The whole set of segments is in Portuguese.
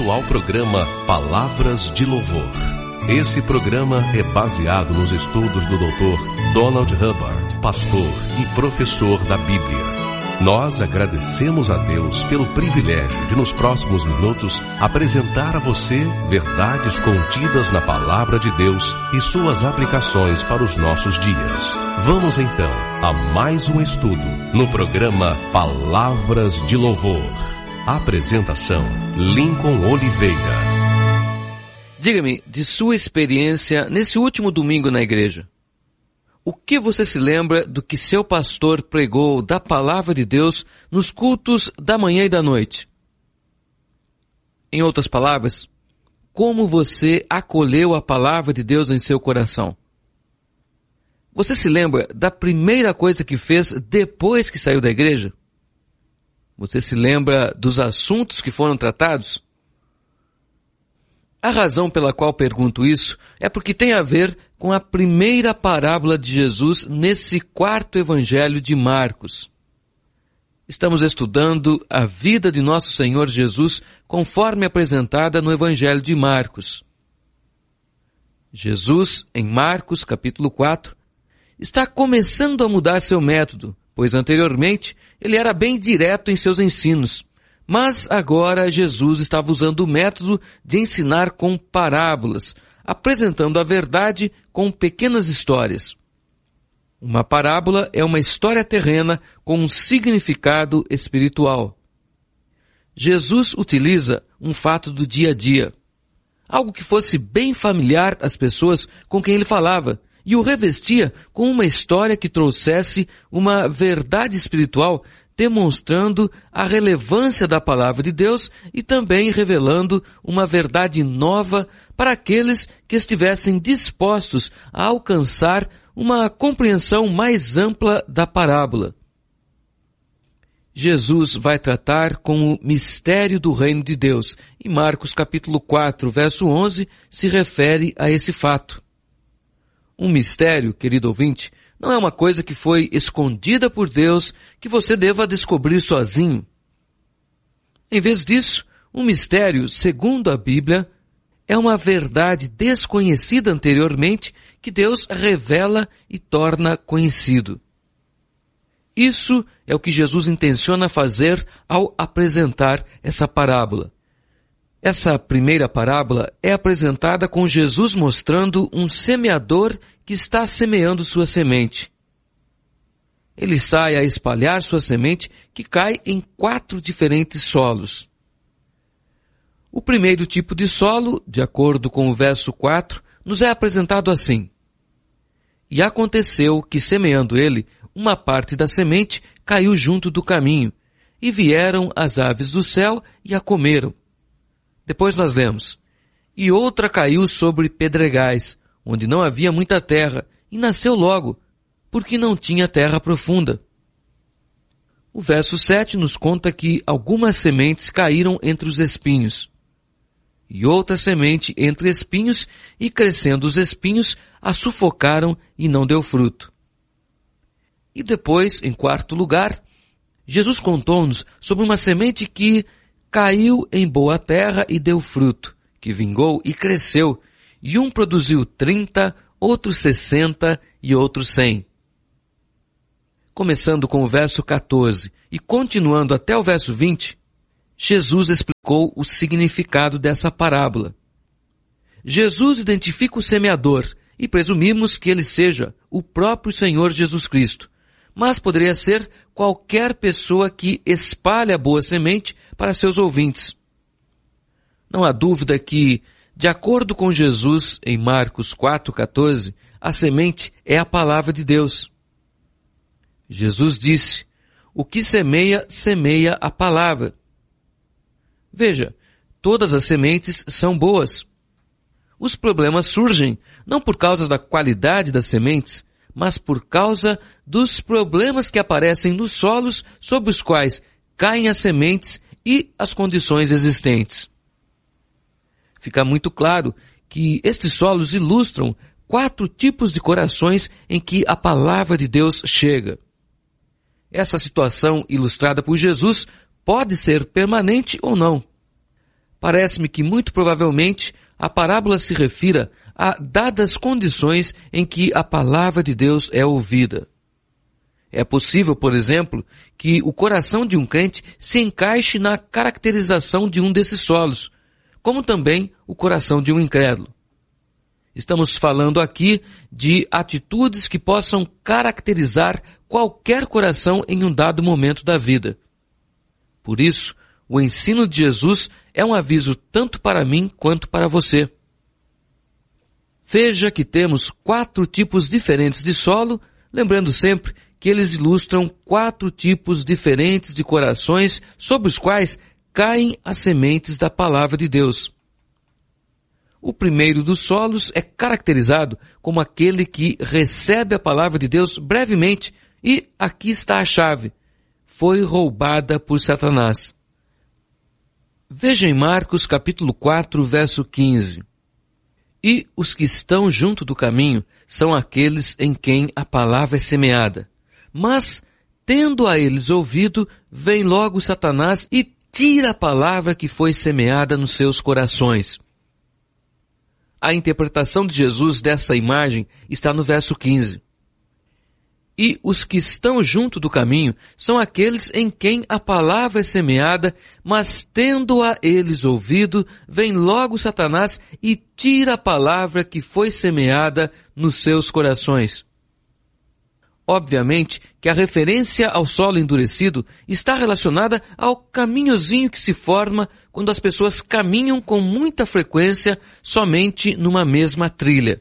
bem-vindo ao programa Palavras de Louvor. Esse programa é baseado nos estudos do Dr. Donald Hubbard, pastor e professor da Bíblia. Nós agradecemos a Deus pelo privilégio de, nos próximos minutos, apresentar a você verdades contidas na Palavra de Deus e suas aplicações para os nossos dias. Vamos então a mais um estudo no programa Palavras de Louvor. Apresentação: Lincoln Oliveira. Diga-me, de sua experiência nesse último domingo na igreja, o que você se lembra do que seu pastor pregou da palavra de Deus nos cultos da manhã e da noite? Em outras palavras, como você acolheu a palavra de Deus em seu coração? Você se lembra da primeira coisa que fez depois que saiu da igreja? Você se lembra dos assuntos que foram tratados? A razão pela qual pergunto isso é porque tem a ver com a primeira parábola de Jesus nesse quarto evangelho de Marcos. Estamos estudando a vida de nosso Senhor Jesus conforme apresentada no evangelho de Marcos. Jesus, em Marcos capítulo 4, está começando a mudar seu método, pois anteriormente ele era bem direto em seus ensinos. Mas agora Jesus estava usando o método de ensinar com parábolas, apresentando a verdade com pequenas histórias. Uma parábola é uma história terrena com um significado espiritual. Jesus utiliza um fato do dia a dia, algo que fosse bem familiar às pessoas com quem ele falava, e o revestia com uma história que trouxesse uma verdade espiritual, demonstrando a relevância da palavra de Deus e também revelando uma verdade nova para aqueles que estivessem dispostos a alcançar uma compreensão mais ampla da parábola. Jesus vai tratar com o mistério do reino de Deus, e Marcos capítulo 4, verso 11, se refere a esse fato. Um mistério, querido ouvinte, não é uma coisa que foi escondida por Deus que você deva descobrir sozinho. Em vez disso, um mistério, segundo a Bíblia, é uma verdade desconhecida anteriormente que Deus revela e torna conhecido. Isso é o que Jesus intenciona fazer ao apresentar essa parábola. Essa primeira parábola é apresentada com Jesus mostrando um semeador que está semeando sua semente. Ele sai a espalhar sua semente que cai em 4 diferentes solos. O primeiro tipo de solo, de acordo com o verso 4, nos é apresentado assim: E aconteceu que, semeando ele, uma parte da semente caiu junto do caminho, e vieram as aves do céu e a comeram. Depois nós lemos: E outra caiu sobre pedregais, onde não havia muita terra, e nasceu logo, porque não tinha terra profunda. O verso 7 nos conta que algumas sementes caíram entre os espinhos, e outra semente entre espinhos, e crescendo os espinhos, a sufocaram e não deu fruto. E depois, em quarto lugar, Jesus contou-nos sobre uma semente que caiu em boa terra e deu fruto, que vingou e cresceu, e um produziu 30, outro 60 e outro 100. Começando com o verso 14 e continuando até o verso 20, Jesus explicou o significado dessa parábola. Jesus identifica o semeador e presumimos que ele seja o próprio Senhor Jesus Cristo, mas poderia ser qualquer pessoa que espalha a boa semente para seus ouvintes. Não há dúvida que, de acordo com Jesus, em Marcos 4,14, a semente é a palavra de Deus. Jesus disse: O que semeia, semeia a palavra. Veja, todas as sementes são boas. Os problemas surgem não por causa da qualidade das sementes, mas por causa dos problemas que aparecem nos solos sobre os quais caem as sementes e as condições existentes. Fica muito claro que estes solos ilustram 4 tipos de corações em que a palavra de Deus chega. Essa situação ilustrada por Jesus pode ser permanente ou não. Parece-me que muito provavelmente a parábola se refira a dadas condições em que a palavra de Deus é ouvida. É possível, por exemplo, que o coração de um crente se encaixe na caracterização de um desses solos, como também o coração de um incrédulo. Estamos falando aqui de atitudes que possam caracterizar qualquer coração em um dado momento da vida. Por isso, o ensino de Jesus é um aviso tanto para mim quanto para você. Veja que temos 4 tipos diferentes de solo, lembrando sempre que eles ilustram 4 tipos diferentes de corações sobre os quais caem as sementes da palavra de Deus. O primeiro dos solos é caracterizado como aquele que recebe a palavra de Deus brevemente e aqui está a chave. Foi roubada por Satanás. Veja em Marcos capítulo 4, verso 15. E os que estão junto do caminho são aqueles em quem a palavra é semeada. Mas, tendo a eles ouvido, vem logo Satanás e tira a palavra que foi semeada nos seus corações. A interpretação de Jesus dessa imagem está no verso 15. E os que estão junto do caminho são aqueles em quem a palavra é semeada, mas tendo-a eles ouvido, vem logo Satanás e tira a palavra que foi semeada nos seus corações. Obviamente que a referência ao solo endurecido está relacionada ao caminhozinho que se forma quando as pessoas caminham com muita frequência somente numa mesma trilha.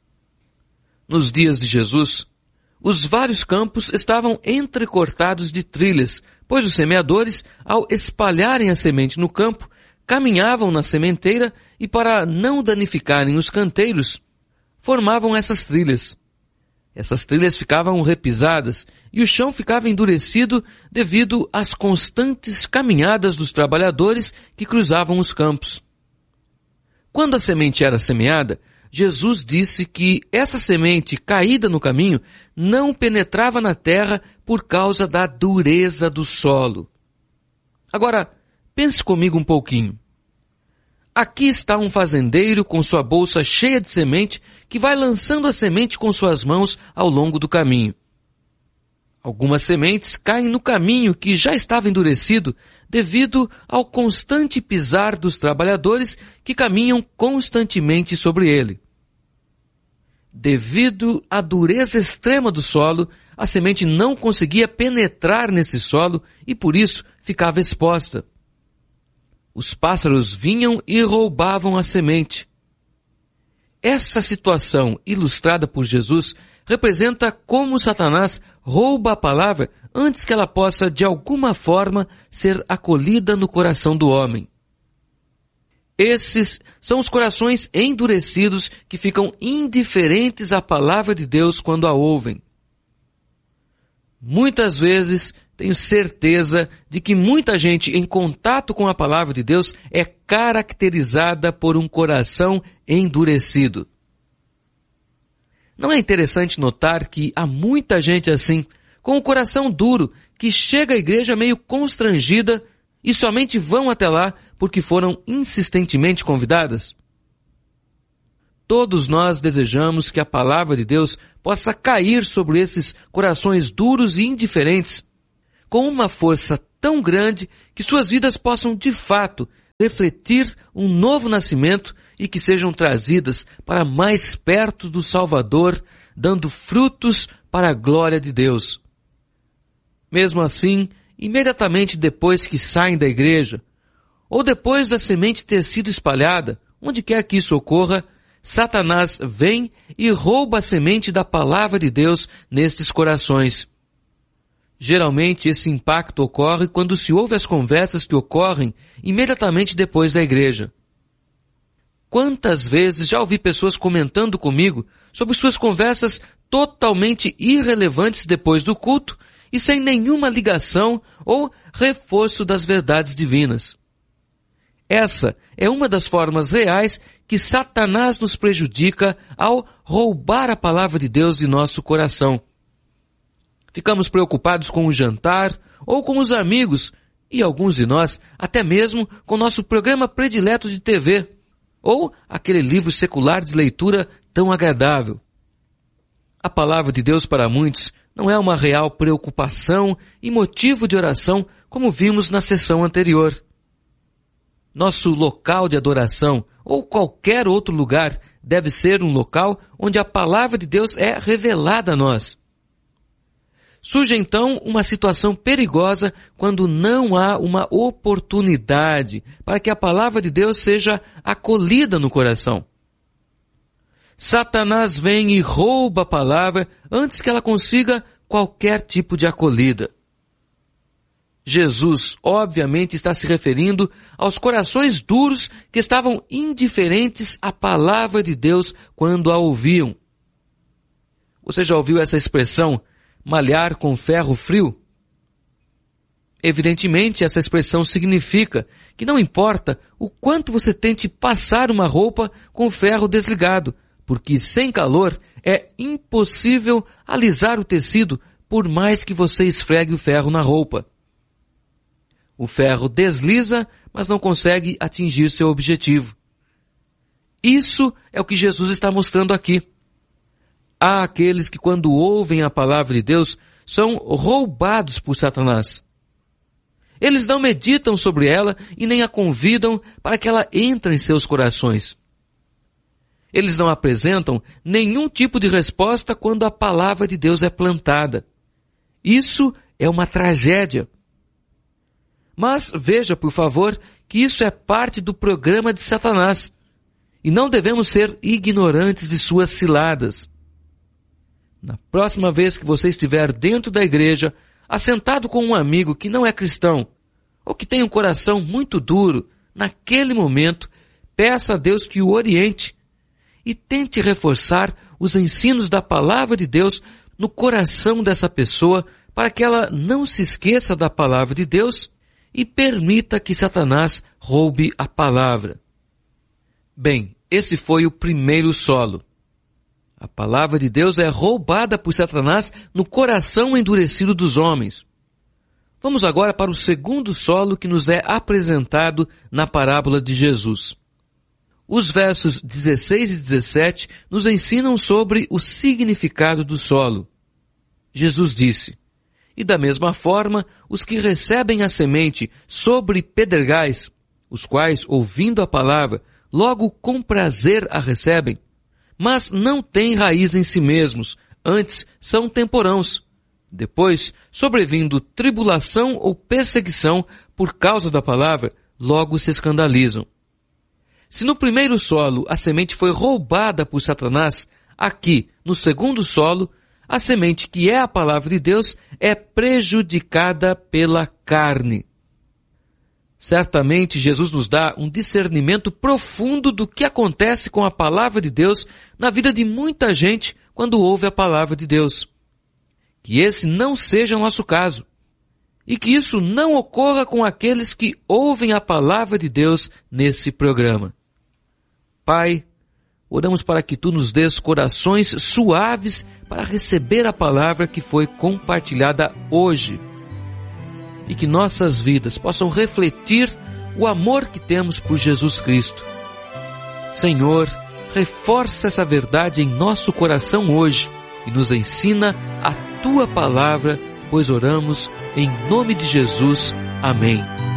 Nos dias de Jesus, os vários campos estavam entrecortados de trilhas, pois os semeadores, ao espalharem a semente no campo, caminhavam na sementeira e, para não danificarem os canteiros, formavam essas trilhas. Essas trilhas ficavam repisadas e o chão ficava endurecido devido às constantes caminhadas dos trabalhadores que cruzavam os campos. Quando a semente era semeada, Jesus disse que essa semente caída no caminho não penetrava na terra por causa da dureza do solo. Agora, pense comigo um pouquinho. Aqui está um fazendeiro com sua bolsa cheia de semente que vai lançando a semente com suas mãos ao longo do caminho. Algumas sementes caem no caminho que já estava endurecido devido ao constante pisar dos trabalhadores que caminham constantemente sobre ele. Devido à dureza extrema do solo, a semente não conseguia penetrar nesse solo e por isso ficava exposta. Os pássaros vinham e roubavam a semente. Essa situação ilustrada por Jesus representa como Satanás rouba a palavra antes que ela possa de alguma forma ser acolhida no coração do homem. Esses são os corações endurecidos que ficam indiferentes à palavra de Deus quando a ouvem. Muitas vezes tenho certeza de que muita gente em contato com a palavra de Deus é caracterizada por um coração endurecido. Não é interessante notar que há muita gente assim, com o coração duro, que chega à igreja meio constrangida e somente vão até lá porque foram insistentemente convidadas? Todos nós desejamos que a palavra de Deus possa cair sobre esses corações duros e indiferentes, com uma força tão grande que suas vidas possam de fato refletir um novo nascimento e que sejam trazidas para mais perto do Salvador, dando frutos para a glória de Deus. Mesmo assim, imediatamente depois que saem da igreja, ou depois da semente ter sido espalhada, onde quer que isso ocorra, Satanás vem e rouba a semente da palavra de Deus nestes corações. Geralmente esse impacto ocorre quando se ouve as conversas que ocorrem imediatamente depois da igreja. Quantas vezes já ouvi pessoas comentando comigo sobre suas conversas totalmente irrelevantes depois do culto e sem nenhuma ligação ou reforço das verdades divinas. Essa é uma das formas reais que Satanás nos prejudica ao roubar a palavra de Deus de nosso coração. Ficamos preocupados com o jantar ou com os amigos E alguns de nós, até mesmo com nosso programa predileto de TV, ou aquele livro secular de leitura tão agradável. A palavra de Deus para muitos não é uma real preocupação e motivo de oração como vimos na sessão anterior. Nosso local de adoração, ou qualquer outro lugar, deve ser um local onde a palavra de Deus é revelada a nós. Surge então uma situação perigosa quando não há uma oportunidade para que a palavra de Deus seja acolhida no coração. Satanás vem e rouba a palavra antes que ela consiga qualquer tipo de acolhida. Jesus, obviamente, está se referindo aos corações duros que estavam indiferentes à palavra de Deus quando a ouviam. Você já ouviu essa expressão, malhar com ferro frio? Evidentemente, essa expressão significa que não importa o quanto você tente passar uma roupa com o ferro desligado, porque sem calor é impossível alisar o tecido por mais que você esfregue o ferro na roupa. O ferro desliza, mas não consegue atingir seu objetivo. Isso é o que Jesus está mostrando aqui. Há aqueles que, quando ouvem a palavra de Deus, são roubados por Satanás. Eles não meditam sobre ela e nem a convidam para que ela entre em seus corações. Eles não apresentam nenhum tipo de resposta quando a palavra de Deus é plantada. Isso é uma tragédia. Mas veja, por favor, que isso é parte do programa de Satanás. E não devemos ser ignorantes de suas ciladas. Na próxima vez que você estiver dentro da igreja, assentado com um amigo que não é cristão, ou que tem um coração muito duro, naquele momento, peça a Deus que o oriente e tente reforçar os ensinos da palavra de Deus no coração dessa pessoa para que ela não se esqueça da palavra de Deus e permita que Satanás roube a palavra. Bem, esse foi o primeiro solo. A palavra de Deus é roubada por Satanás no coração endurecido dos homens. Vamos agora para o segundo solo que nos é apresentado na parábola de Jesus. Os versos 16 e 17 nos ensinam sobre o significado do solo. Jesus disse: "E da mesma forma, os que recebem a semente sobre pedregais, os quais, ouvindo a palavra, logo com prazer a recebem, mas não têm raiz em si mesmos, antes são temporãos. Depois, sobrevindo tribulação ou perseguição por causa da palavra, logo se escandalizam." Se no primeiro solo a semente foi roubada por Satanás, aqui, no segundo solo, a semente que é a palavra de Deus é prejudicada pela carne. Certamente Jesus nos dá um discernimento profundo do que acontece com a palavra de Deus na vida de muita gente quando ouve a palavra de Deus. Que esse não seja o nosso caso. E que isso não ocorra com aqueles que ouvem a palavra de Deus nesse programa. Pai, oramos para que Tu nos dês corações suaves para receber a palavra que foi compartilhada hoje. E que nossas vidas possam refletir o amor que temos por Jesus Cristo. Senhor, reforça essa verdade em nosso coração hoje e nos ensina a Tua palavra, pois oramos em nome de Jesus. Amém.